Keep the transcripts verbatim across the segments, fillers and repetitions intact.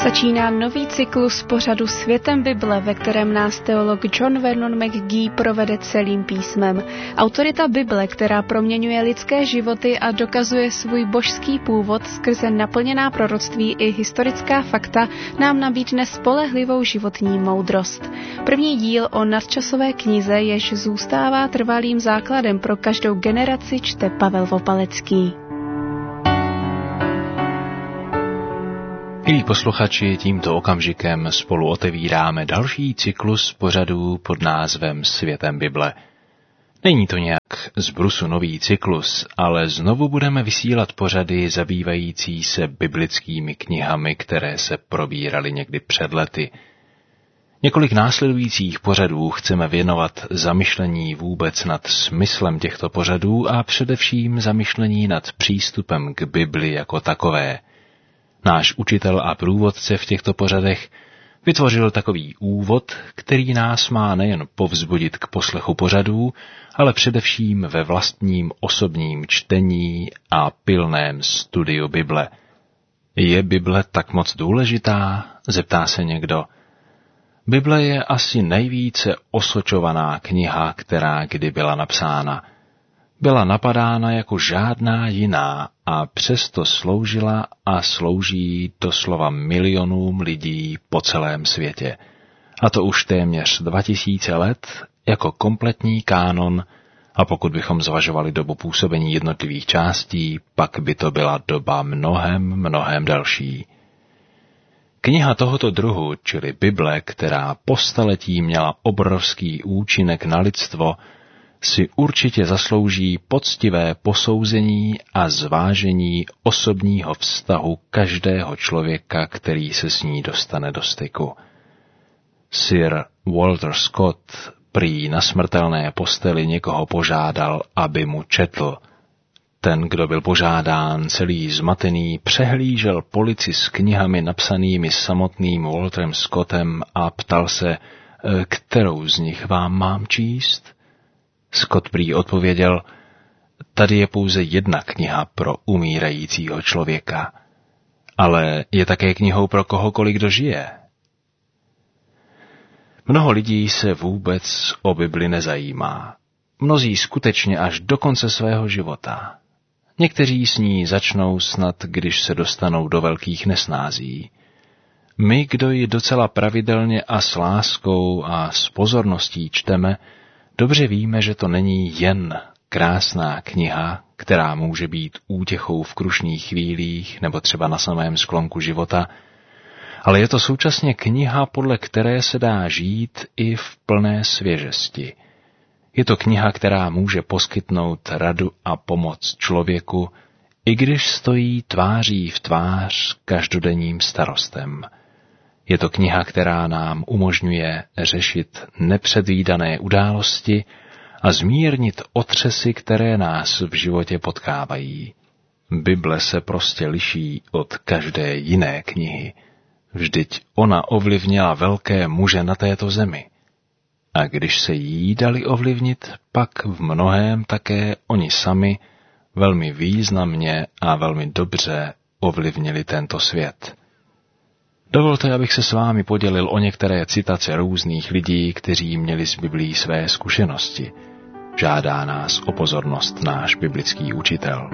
Začíná nový cyklus pořadu Světem Bible, ve kterém nás teolog John Vernon McGee provede celým písmem. Autorita Bible, která proměňuje lidské životy a dokazuje svůj božský původ skrze naplněná proroctví i historická fakta, nám nabídne spolehlivou životní moudrost. První díl o nadčasové knize, jež zůstává trvalým základem pro každou generaci, čte Pavel Vopalecký. Milí posluchači, tímto okamžikem spolu otevíráme další cyklus pořadů pod názvem Světem Bible. Není to nějak z brusu nový cyklus, ale znovu budeme vysílat pořady zabývající se biblickými knihami, které se probíraly někdy před lety. Několik následujících pořadů chceme věnovat zamyšlení vůbec nad smyslem těchto pořadů a především zamyšlení nad přístupem k Bibli jako takové. Náš učitel a průvodce v těchto pořadech vytvořil takový úvod, který nás má nejen povzbudit k poslechu pořadů, ale především ve vlastním osobním čtení a pilném studiu Bible. Je Bible tak moc důležitá? Zeptá se někdo. Bible je asi nejvíce osočovaná kniha, která kdy byla napsána. Byla napadána jako žádná jiná a přesto sloužila a slouží doslova milionům lidí po celém světě. A to už téměř dva tisíce let jako kompletní kánon, a pokud bychom zvažovali dobu působení jednotlivých částí, pak by to byla doba mnohem, mnohem delší. Kniha tohoto druhu, čili Bible, která po staletí měla obrovský účinek na lidstvo, si určitě zaslouží poctivé posouzení a zvážení osobního vztahu každého člověka, který se s ní dostane do styku. Sir Walter Scott prý na smrtelné posteli někoho požádal, aby mu četl. Ten, kdo byl požádán, celý zmatený, přehlížel polici s knihami napsanými samotným Walterem Scottem a ptal se, kterou z nich vám mám číst? Scott prý odpověděl, tady je pouze jedna kniha pro umírajícího člověka, ale je také knihou pro kohokoliv, kdo žije. Mnoho lidí se vůbec o Bibli nezajímá. Mnozí skutečně až do konce svého života. Někteří s ní začnou snad, když se dostanou do velkých nesnází. My, kdo ji docela pravidelně a s láskou a s pozorností čteme, dobře víme, že to není jen krásná kniha, která může být útěchou v krušných chvílích nebo třeba na samém sklonku života, ale je to současně kniha, podle které se dá žít i v plné svěžesti. Je to kniha, která může poskytnout radu a pomoc člověku, i když stojí tváří v tvář každodenním starostem. Je to kniha, která nám umožňuje řešit nepředvídané události a zmírnit otřesy, které nás v životě potkávají. Bible se prostě liší od každé jiné knihy. Vždyť ona ovlivnila velké muže na této zemi. A když se jí dali ovlivnit, pak v mnohém také oni sami velmi významně a velmi dobře ovlivnili tento svět. Dovolte, abych se s vámi podělil o některé citace různých lidí, kteří měli z Biblí své zkušenosti. Žádá nás o pozornost náš biblický učitel.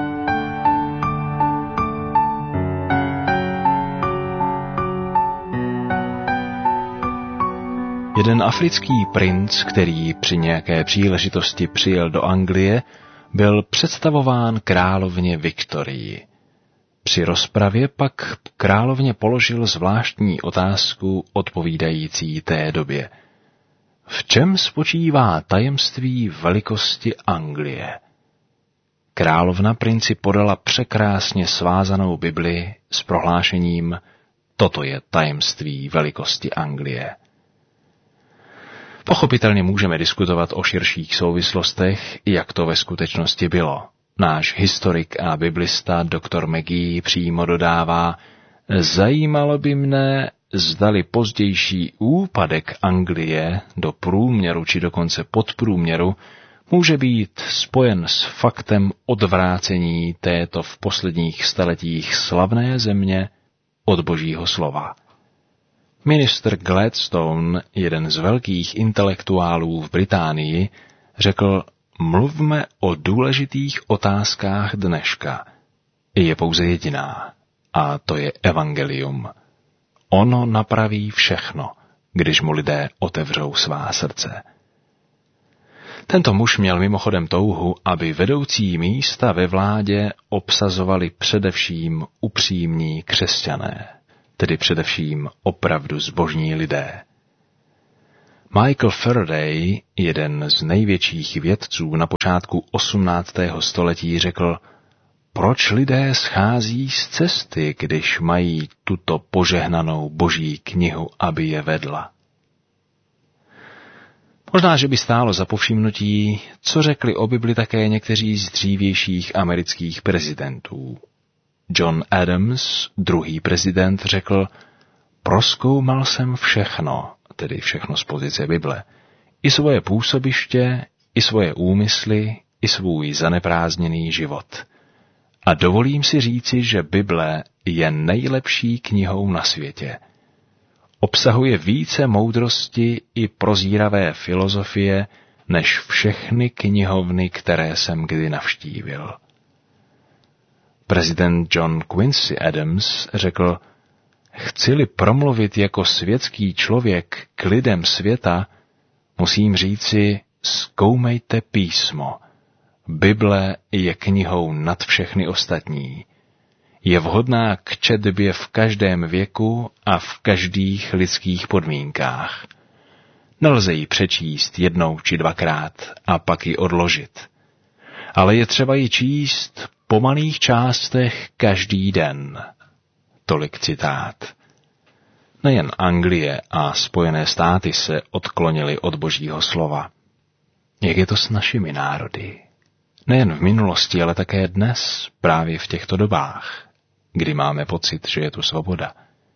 Jeden africký princ, který při nějaké příležitosti přijel do Anglie, byl představován královně Viktorii. Při rozpravě pak královně položil zvláštní otázku odpovídající té době. V čem spočívá tajemství velikosti Anglie? Královna princi podala překrásně svázanou Bibli s prohlášením: toto je tajemství velikosti Anglie. Pochopitelně můžeme diskutovat o širších souvislostech, jak to ve skutečnosti bylo. Náš historik a biblista doktor McGee přímo dodává, zajímalo by mne, zdali pozdější úpadek Anglie do průměru či dokonce podprůměru může být spojen s faktem odvrácení této v posledních staletích slavné země od Božího slova. Ministr Gladstone, jeden z velkých intelektuálů v Británii, řekl: mluvme o důležitých otázkách dneška. Je pouze jediná, a to je evangelium. Ono napraví všechno, když mu lidé otevřou svá srdce. Tento muž měl mimochodem touhu, aby vedoucí místa ve vládě obsazovali především upřímní křesťané, tedy především opravdu zbožní lidé. Michael Faraday, jeden z největších vědců na počátku osmnáctého století, řekl: proč lidé schází z cesty, když mají tuto požehnanou Boží knihu, aby je vedla? Možná, že by stálo za povšimnutí, co řekli o Bibli také někteří z dřívějších amerických prezidentů. John Adams, druhý prezident, řekl: prozkoumal jsem všechno, tedy všechno z pozice Bible, i svoje působiště, i svoje úmysly, i svůj zaneprázdněný život. A dovolím si říci, že Bible je nejlepší knihou na světě. Obsahuje více moudrosti i prozíravé filozofie než všechny knihovny, které jsem kdy navštívil. Prezident John Quincy Adams řekl: chci-li promluvit jako světský člověk k lidem světa, musím říci, zkoumejte písmo. Bible je knihou nad všechny ostatní. Je vhodná k četbě v každém věku a v každých lidských podmínkách. Nelze ji přečíst jednou či dvakrát a pak ji odložit. Ale je třeba ji číst po malých částech každý den. Tolik citát. Nejen Anglie a Spojené státy se odklonily od Božího slova. Jak je to s našimi národy? Nejen v minulosti, ale také dnes, právě v těchto dobách, kdy máme pocit, že je tu svoboda.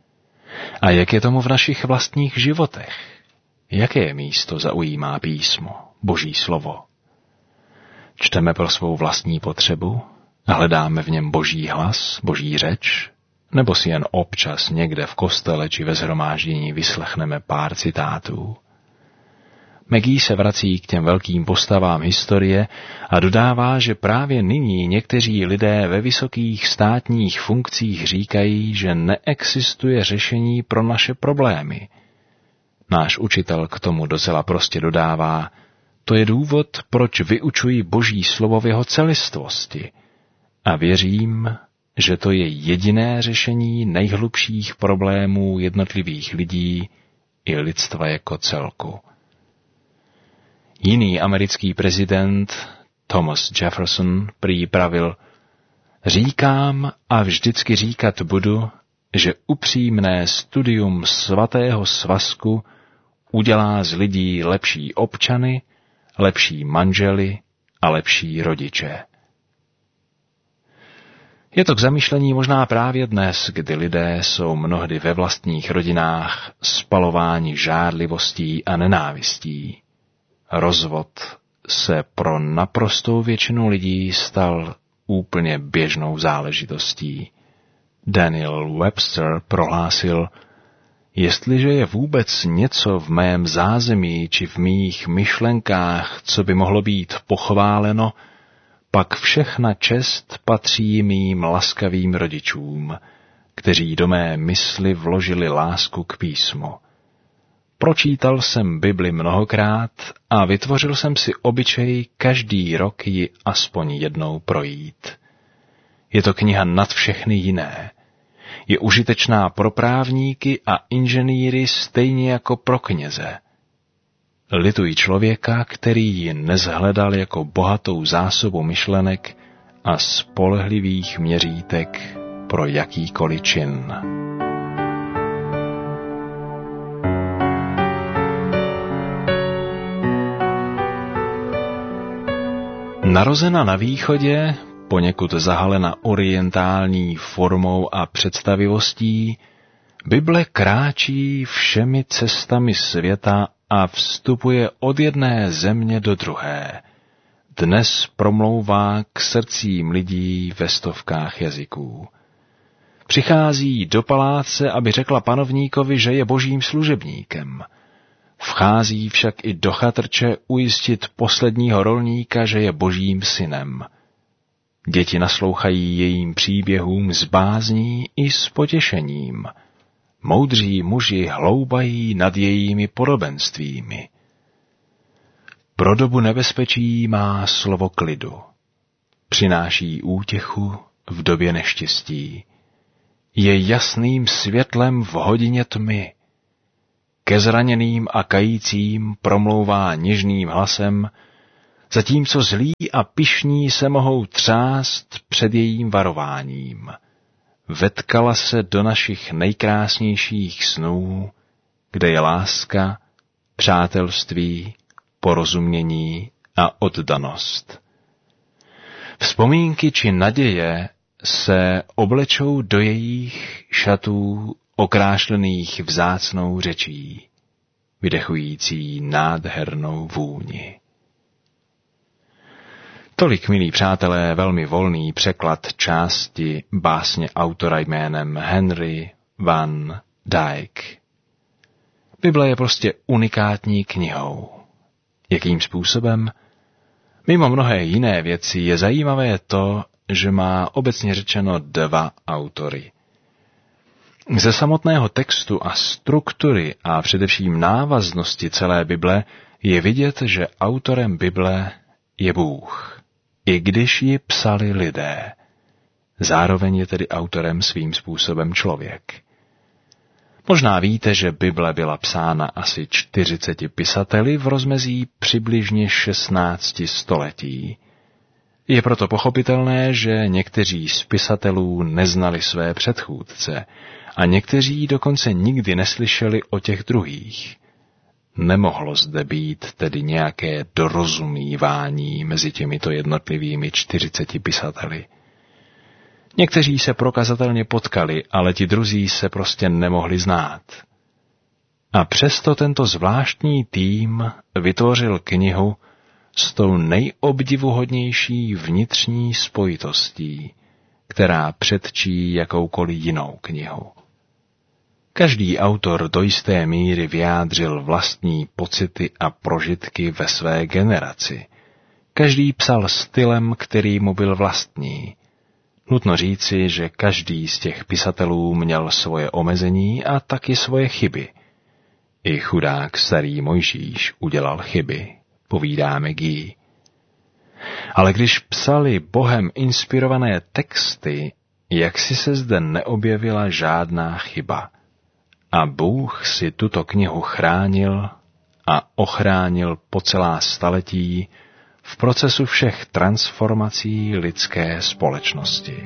A jak je tomu v našich vlastních životech? Jaké místo zaujímá písmo, Boží slovo? Čteme pro svou vlastní potřebu? Hledáme v něm Boží hlas, Boží řeč? Nebo si jen občas někde v kostele či ve shromáždění vyslechneme pár citátů? Maggie se vrací k těm velkým postavám historie a dodává, že právě nyní někteří lidé ve vysokých státních funkcích říkají, že neexistuje řešení pro naše problémy. Náš učitel k tomu docela prostě dodává: to je důvod, proč vyučuji Boží slovo v jeho celistvosti. A věřím, že to je jediné řešení nejhlubších problémů jednotlivých lidí i lidstva jako celku. Jiný americký prezident, Thomas Jefferson, prý pravil: říkám a vždycky říkat budu, že upřímné studium svatého svazku udělá z lidí lepší občany, lepší manžely a lepší rodiče. Je to k zamyšlení možná právě dnes, kdy lidé jsou mnohdy ve vlastních rodinách spalováni žárlivostí a nenávistí. Rozvod se pro naprostou většinu lidí stal úplně běžnou záležitostí. Daniel Webster prohlásil: jestliže je vůbec něco v mém zázemí či v mých myšlenkách, co by mohlo být pochváleno, pak všechna čest patří mým laskavým rodičům, kteří do mé mysli vložili lásku k písmu. Pročítal jsem Bibli mnohokrát a vytvořil jsem si obyčej každý rok ji aspoň jednou projít. Je to kniha nad všechny jiné. Je užitečná pro právníky a inženýry stejně jako pro kněze. Lituji člověka, který ji nezhledal jako bohatou zásobu myšlenek a spolehlivých měřítek pro jakýkoliv čin. Narozena na východě, poněkud zahalena orientální formou a představivostí, Bible kráčí všemi cestami světa a vstupuje od jedné země do druhé. Dnes promlouvá k srdcím lidí ve stovkách jazyků. Přichází do paláce, aby řekla panovníkovi, že je božím služebníkem. Vchází však i do chatrče ujistit posledního rolníka, že je božím synem. Děti naslouchají jejím příběhům s bázní i s potěšením. Moudří muži hloubají nad jejími podobenstvími. Pro dobu nebezpečí má slovo klidu. Přináší útěchu v době neštěstí. Je jasným světlem v hodině tmy. Ke zraněným a kajícím promlouvá něžným hlasem, zatímco zlí a pyšní se mohou třást před jejím varováním. Vetkala se do našich nejkrásnějších snů, kde je láska, přátelství, porozumění a oddanost. Vzpomínky či naděje se oblečou do jejich šatů okrášlených vzácnou řečí, vydechující nádhernou vůni. Tolik, milí přátelé, velmi volný překlad části básně autora jménem Henry van Dyke. Bible je prostě unikátní knihou. Jakým způsobem? Mimo mnohé jiné věci je zajímavé to, že má obecně řečeno dva autory. Ze samotného textu a struktury a především návaznosti celé Bible je vidět, že autorem Bible je Bůh, i když ji psali lidé. Zároveň je tedy autorem svým způsobem člověk. Možná víte, že Bible byla psána asi čtyřiceti pisateli v rozmezí přibližně šestnácti století. Je proto pochopitelné, že někteří z pisatelů neznali své předchůdce a někteří dokonce nikdy neslyšeli o těch druhých. Nemohlo zde být tedy nějaké dorozumívání mezi těmito jednotlivými čtyřiceti pisateli. Někteří se prokazatelně potkali, ale ti druzí se prostě nemohli znát. A přesto tento zvláštní tým vytvořil knihu s tou nejobdivuhodnější vnitřní spojitostí, která předčí jakoukoliv jinou knihu. Každý autor do jisté míry vyjádřil vlastní pocity a prožitky ve své generaci. Každý psal stylem, který mu byl vlastní. Nutno říci, že každý z těch pisatelů měl svoje omezení a taky svoje chyby. I chudák starý Mojžíš udělal chyby, povídáme Guy. Ale když psali Bohem inspirované texty, jaksi se zde neobjevila žádná chyba. A Bůh si tuto knihu chránil a ochránil po celá staletí v procesu všech transformací lidské společnosti.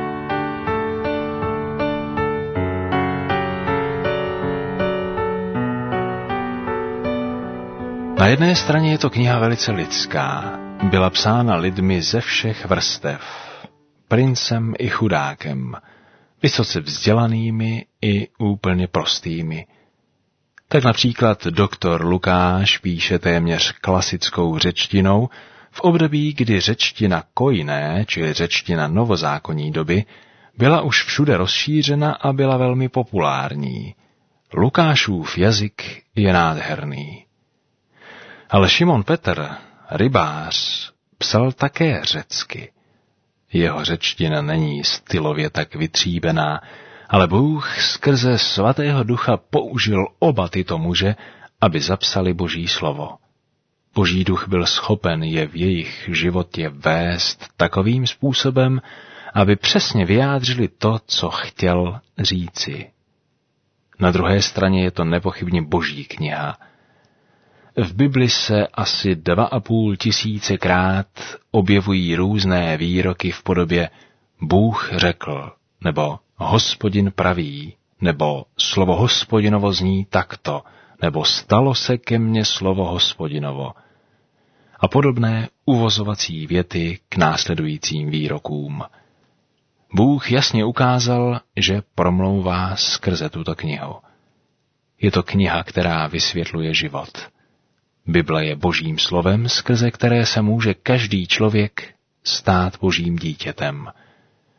Na jedné straně je to kniha velice lidská. Byla psána lidmi ze všech vrstev, princem i chudákem, vysoce vzdělanými i úplně prostými. Tak například doktor Lukáš píše téměř klasickou řečtinou v období, kdy řečtina kojné, čili řečtina novozákonní doby, byla už všude rozšířena a byla velmi populární. Lukášův jazyk je nádherný. Ale Šimon Petr, rybář, psal také řecky. Jeho řečtina není stylově tak vytříbená, ale Bůh skrze svatého ducha použil oba tyto muže, aby zapsali Boží slovo. Boží duch byl schopen je v jejich životě vést takovým způsobem, aby přesně vyjádřili to, co chtěl říci. Na druhé straně je to nepochybně Boží kniha. V Bibli se asi dva a půl tisícekrát objevují různé výroky v podobě Bůh řekl, nebo Hospodin praví, nebo slovo Hospodinovo zní takto, nebo stalo se ke mně slovo Hospodinovo. A podobné uvozovací věty k následujícím výrokům. Bůh jasně ukázal, že promlouvá skrze tuto knihu. Je to kniha, která vysvětluje život. Bible je Božím slovem, skrze které se může každý člověk stát Božím dítětem.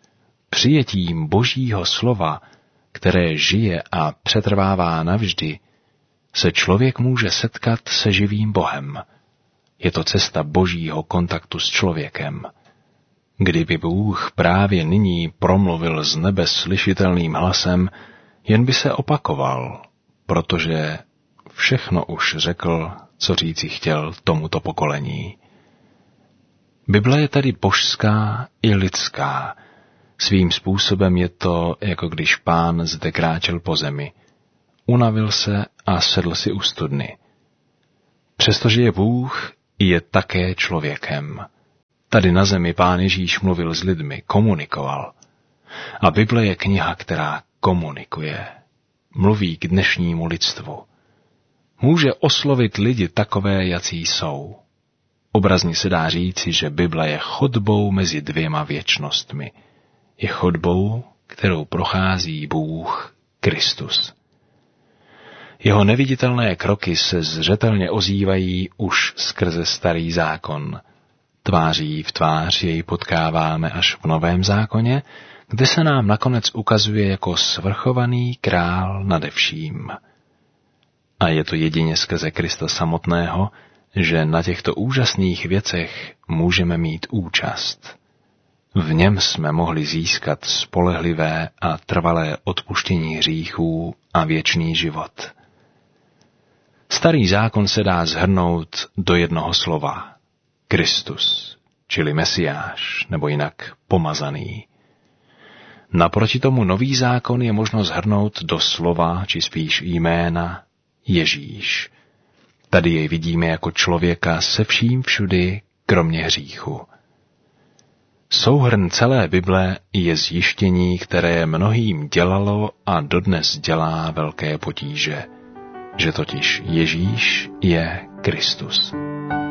přijetím Božího slova, které žije a přetrvává navždy, se člověk může setkat se živým Bohem. Je to cesta Božího kontaktu s člověkem. Kdyby Bůh právě nyní promluvil z nebe slyšitelným hlasem, jen by se opakoval, protože všechno už řekl, co říci chtěl tomuto pokolení. Bible je tedy božská i lidská. Svým způsobem je to, jako když Pán zde kráčel po zemi. Unavil se a sedl si u studny. Přestože je Bůh, je také člověkem. Tady na zemi Pán Ježíš mluvil s lidmi, komunikoval. A Bible je kniha, která komunikuje. Mluví k dnešnímu lidstvu. Může oslovit lidi takové, jací jsou. Obrazně se dá říci, že Bible je chodbou mezi dvěma věčnostmi. Je chodbou, kterou prochází Bůh Kristus. Jeho neviditelné kroky se zřetelně ozývají už skrze starý zákon. Tváří v tvář jej potkáváme až v Novém zákoně, kde se nám nakonec ukazuje jako svrchovaný král nade vším. A je to jedině skrze Krista samotného, že na těchto úžasných věcech můžeme mít účast. V něm jsme mohli získat spolehlivé a trvalé odpuštění hříchů a věčný život. Starý zákon se dá shrnout do jednoho slova. Kristus, čili Mesiáš, nebo jinak pomazaný. Naproti tomu nový zákon je možno shrnout do slova, či spíš jména Ježíš. Tady jej vidíme jako člověka se vším všudy, kromě hříchu. Souhrn celé Bible je zjištění, které mnohým dělalo a dodnes dělá velké potíže, že totiž Ježíš je Kristus.